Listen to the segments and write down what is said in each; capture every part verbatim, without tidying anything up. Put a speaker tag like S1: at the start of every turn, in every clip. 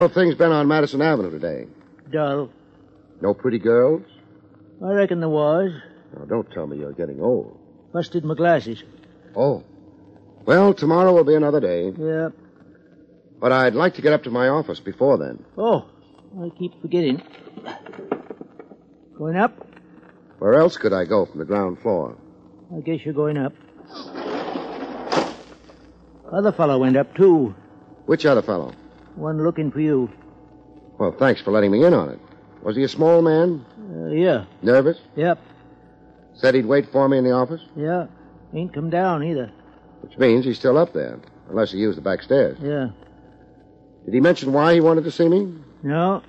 S1: How have things been on Madison Avenue today?
S2: Dull.
S1: No pretty girls?
S2: I reckon there was.
S1: Now, don't tell me you're getting old.
S2: Busted my glasses.
S1: Oh. Well, tomorrow will be another day.
S2: Yeah.
S1: But I'd like to get up to my office before then.
S2: Oh, I keep forgetting. Going up?
S1: Where else could I go from the ground floor?
S2: I guess you're going up. Other fellow went up, too.
S1: Which other fellow?
S2: One looking for you.
S1: Well, thanks for letting me in on it. Was he a small man?
S2: Uh, yeah.
S1: Nervous?
S2: Yep.
S1: Said he'd wait for me in the office?
S2: Yeah. Ain't come down, either.
S1: Which means he's still up there, unless he used the back stairs.
S2: Yeah.
S1: Did he mention why he wanted to see me?
S2: No.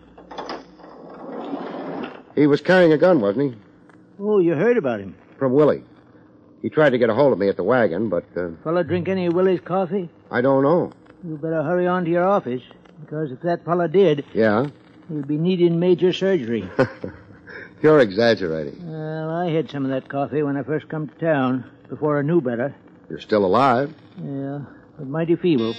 S1: He was carrying a gun, wasn't he?
S2: Oh, you heard about him.
S1: From Willie. He tried to get a hold of me at the wagon, but... Uh,
S2: Fella drink any of Willie's coffee?
S1: I don't know.
S2: You better hurry on to your office, because if that fella did...
S1: Yeah?
S2: He'll be needing major surgery.
S1: You're exaggerating.
S2: Well, I had some of that coffee when I first come to town, before I knew better.
S1: You're still alive?
S2: Yeah, but mighty feeble.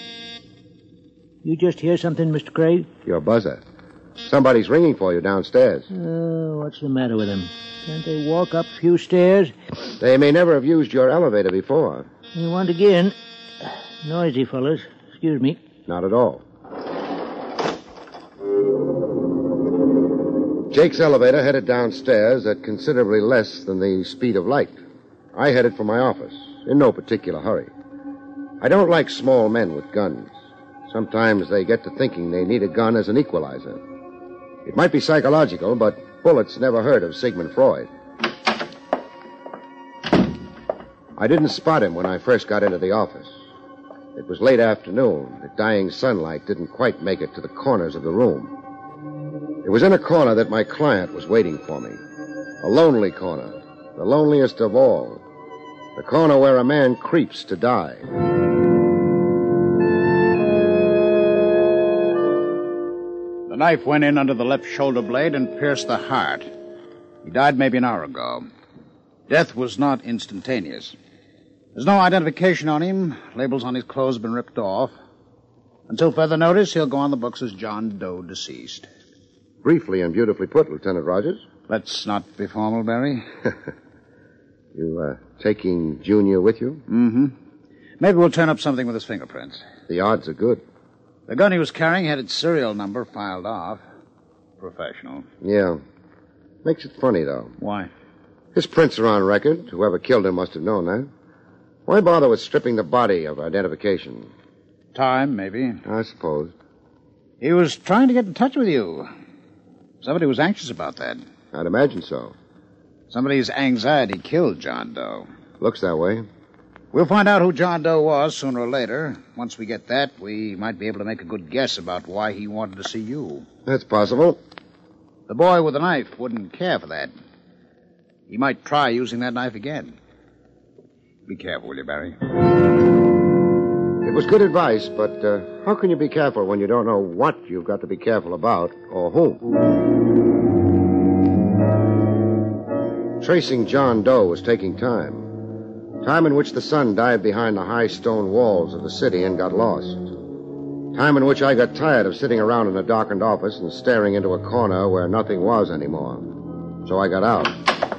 S2: You just hear something, Mister Craig?
S1: You're a buzzer. Somebody's ringing for you downstairs.
S2: Oh, what's the matter with them? Can't they walk up a few stairs?
S1: They may never have used your elevator before.
S2: You want again? Noisy fellas. Excuse me.
S1: Not at all. Jake's elevator headed downstairs at considerably less than the speed of light. I headed for my office, in no particular hurry. I don't like small men with guns. Sometimes they get to thinking they need a gun as an equalizer. It might be psychological, but bullets never heard of Sigmund Freud. I didn't spot him when I first got into the office. It was late afternoon. The dying sunlight didn't quite make it to the corners of the room. It was in a corner that my client was waiting for me. A lonely corner, the loneliest of all. The corner where a man creeps to die.
S3: The knife went in under the left shoulder blade and pierced the heart. He died maybe an hour ago. Death was not instantaneous. There's no identification on him. Labels on his clothes have been ripped off. Until further notice, he'll go on the books as John Doe, deceased.
S1: Briefly and beautifully put, Lieutenant Rogers.
S3: Let's not be formal, Barry.
S1: You, uh, taking Junior with you?
S3: Mm-hmm. Maybe we'll turn up something with his fingerprints.
S1: The odds are good.
S3: The gun he was carrying had its serial number filed off. Professional.
S1: Yeah. Makes it funny, though.
S3: Why?
S1: His prints are on record. Whoever killed him must have known that. Why bother with stripping the body of identification?
S3: Time, maybe.
S1: I suppose.
S3: He was trying to get in touch with you. Somebody was anxious about that.
S1: I'd imagine so.
S3: Somebody's anxiety killed John Doe.
S1: Looks that way.
S3: We'll find out who John Doe was sooner or later. Once we get that, we might be able to make a good guess about why he wanted to see you.
S1: That's possible.
S3: The boy with the knife wouldn't care for that. He might try using that knife again. Be careful, will you, Barry?
S1: It was good advice, but uh, how can you be careful when you don't know what you've got to be careful about or whom? Tracing John Doe was taking time. Time in which the sun dived behind the high stone walls of the city and got lost. Time in which I got tired of sitting around in a darkened office and staring into a corner where nothing was anymore. So I got out.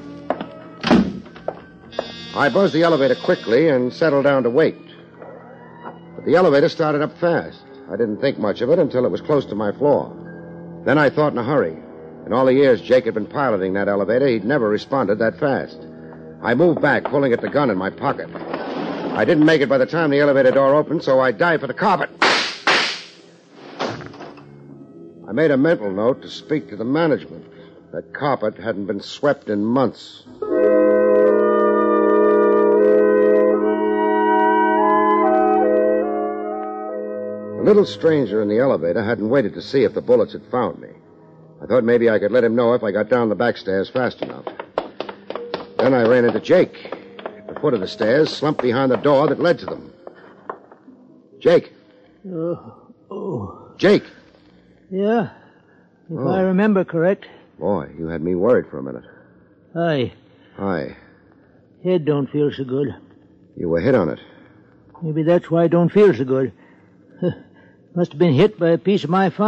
S1: I buzzed the elevator quickly and settled down to wait. But the elevator started up fast. I didn't think much of it until it was close to my floor. Then I thought in a hurry. In all the years Jake had been piloting that elevator, he'd never responded that fast. I moved back, pulling at the gun in my pocket. I didn't make it by the time the elevator door opened, so I dived for the carpet. I made a mental note to speak to the management. That carpet hadn't been swept in months. The little stranger in the elevator hadn't waited to see if the bullets had found me. I thought maybe I could let him know if I got down the back stairs fast enough. Then I ran into Jake. At the foot of the stairs, slumped behind the door that led to them. Jake.
S2: Oh. oh.
S1: Jake.
S2: Yeah? If
S1: oh.
S2: I remember correct.
S1: Boy, you had me worried for a minute.
S2: Hi.
S1: Hi.
S2: Head don't feel so good.
S1: You were hit on it.
S2: Maybe that's why I don't feel so good. Must have been hit by a piece of my